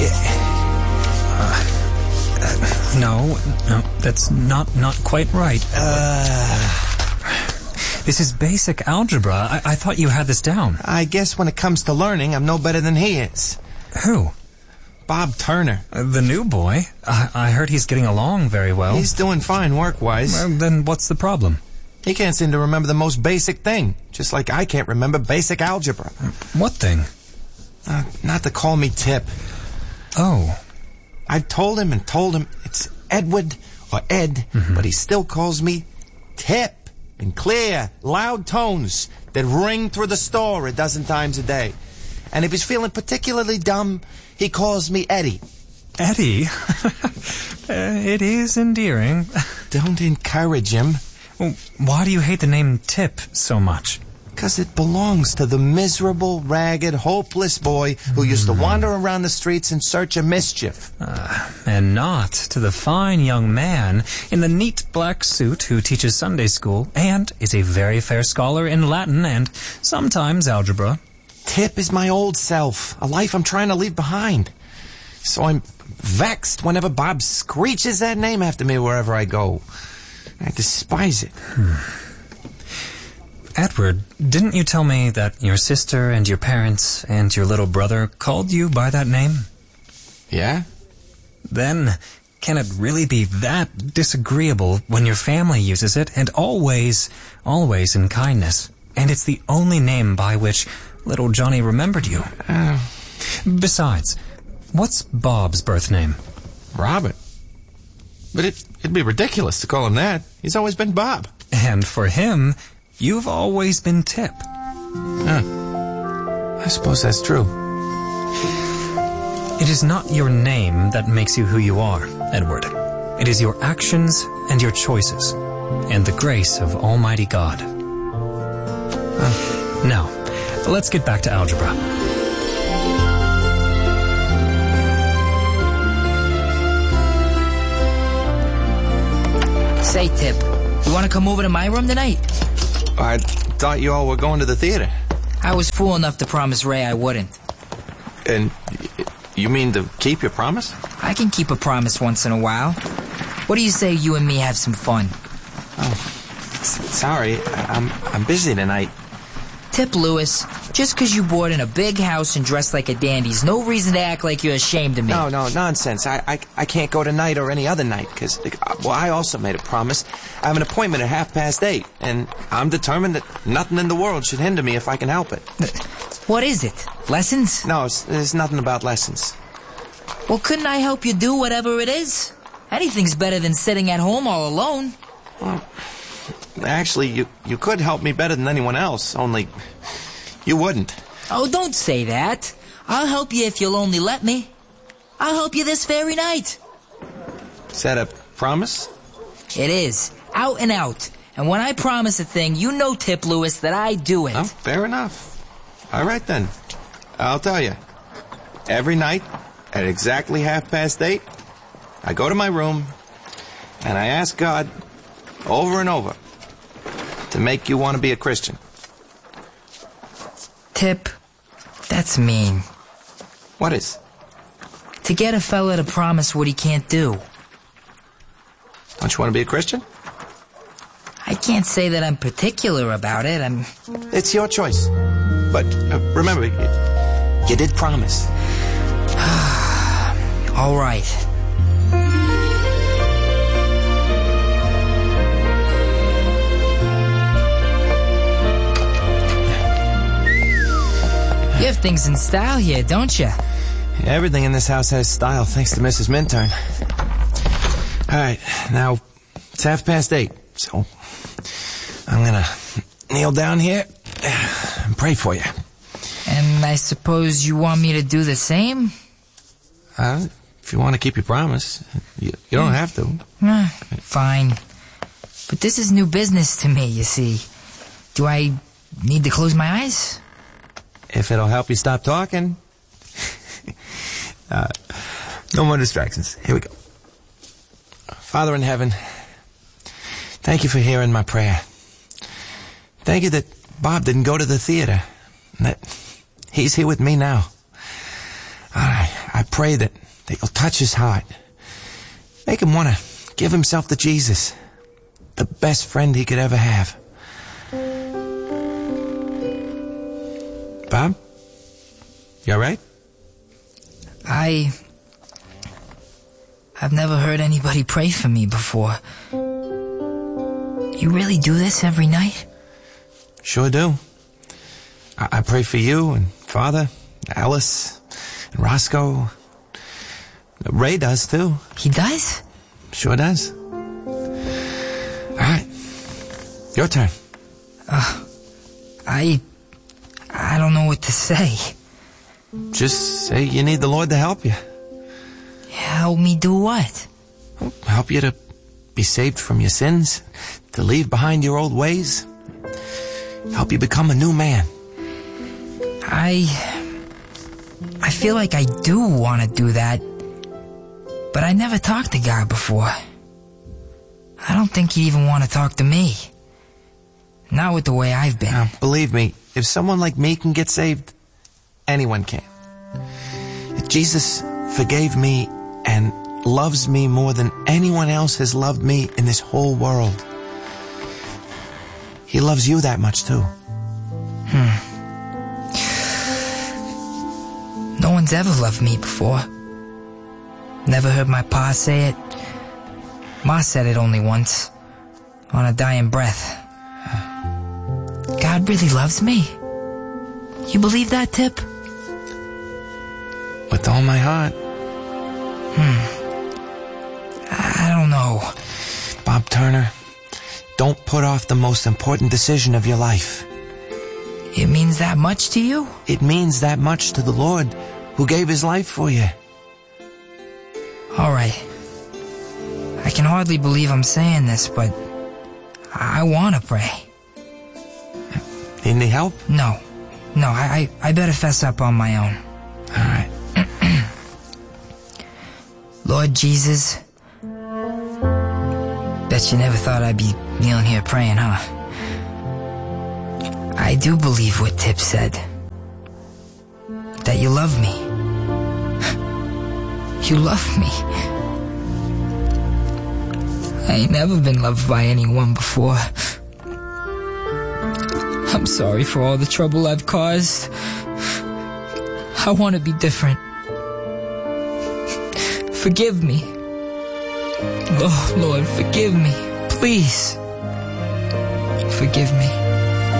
No, that's not quite right. This is basic algebra. I thought you had this down. I guess when it comes to learning, I'm no better than he is. Who? Bob Turner. The new boy? I heard he's getting along very well. He's doing fine work-wise. Well, then what's the problem? He can't seem to remember the most basic thing, just like I can't remember basic algebra. What thing? Not to call me Tip. Oh. I've told him it's Edward or Ed, but he still calls me Tip. In clear, loud tones that ring through the store a dozen times a day. And if he's feeling particularly dumb, he calls me Eddie. Eddie? It is endearing. Don't encourage him. Well, why do you hate the name Tip so much? Because it belongs to the miserable, ragged, hopeless boy who used to wander around the streets in search of mischief. And not to the fine young man in the neat black suit who teaches Sunday school and is a very fair scholar in Latin and sometimes algebra. Tip is my old self, a life I'm trying to leave behind. So I'm vexed whenever Bob screeches that name after me wherever I go. I despise it. Edward, didn't you tell me that your sister and your parents and your little brother called you by that name? Yeah? Then, can it really be that disagreeable when your family uses it, and always in kindness? And it's the only name by which little Johnny remembered you. Besides, what's Bob's birth name? Robert. But it'd be ridiculous to call him that. He's always been Bob. And for him, you've always been Tip. I suppose that's true. It is not your name that makes you who you are, Edward. It is your actions and your choices, and the grace of Almighty God. Now, let's get back to algebra. Say, Tip, you want to come over to my room tonight? I thought you all were going to the theater. I was fool enough to promise Ray I wouldn't. And you mean to keep your promise? I can keep a promise once in a while. What do you say you and me have some fun? Oh, sorry. I'm busy tonight. Tip Lewis, just because you bought in a big house and dressed like a dandy's no reason to act like you're ashamed of me. No, nonsense. I can't go tonight or any other night because, I also made a promise. I have an appointment at 8:30, and I'm determined that nothing in the world should hinder me if I can help it. What is it? Lessons? No, there's nothing about lessons. Well, couldn't I help you do whatever it is? Anything's better than sitting at home all alone. Well, actually, you could help me better than anyone else, only you wouldn't. Oh, don't say that. I'll help you if you'll only let me. I'll help you this very night. Is that a promise? It is. Out and out. And when I promise a thing, you know, Tip Lewis, that I do it. Oh, fair enough. All right, then. I'll tell you. Every night, at exactly 8:30, I go to my room, and I ask God, over and over, to make you want to be a Christian. Tip, that's mean. What is? To get a fella to promise what he can't do. Don't you want to be a Christian? I can't say that I'm particular about it. It's your choice. But remember, you did promise. All right. You have things in style here, don't you? Everything in this house has style, thanks to Mrs. Minturn. All right, now it's 8:30, so I'm gonna kneel down here and pray for you. And I suppose you want me to do the same? If you want to keep your promise, you don't have to. Fine. But this is new business to me, you see. Do I need to close my eyes? If it'll help you stop talking. No more distractions. Here we go. Father in heaven, thank you for hearing my prayer. Thank you that Bob didn't go to the theater, and that he's here with me now. I I pray that you'll touch his heart. Make him want to give himself to Jesus, the best friend he could ever have. Bob? You all right? I've never heard anybody pray for me before. You really do this every night? Sure do. I pray for you and Father, Alice, and Roscoe. Ray does too. He does? Sure does. All right. Your turn. I don't know what to say. Just say you need the Lord to help you. Help me do what? Help you to be saved from your sins, to leave behind your old ways, help you become a new man. I feel like I do want to do that, but I never talked to God before. I don't think he'd even want to talk to me. Not with the way I've been. Now, believe me, if someone like me can get saved, anyone can. If Jesus forgave me and loves me more than anyone else has loved me in this whole world, he loves you that much too. No one's ever loved me before. Never heard my pa say it. Ma said it only once, on a dying breath. God really loves me? You believe that, Tip? With all my heart. I don't know. Bob Turner, don't put off the most important decision of your life. It means that much to you? It means that much to the Lord who gave his life for you. All right. I can hardly believe I'm saying this, but I want to pray. Need any help? No, I better fess up on my own. All right. Lord Jesus, bet you never thought I'd be kneeling here praying, huh? I do believe what Tip said. That you love me. You love me. I ain't never been loved by anyone before. I'm sorry for all the trouble I've caused. I want to be different. Forgive me. Oh, Lord, forgive me. Please. Forgive me.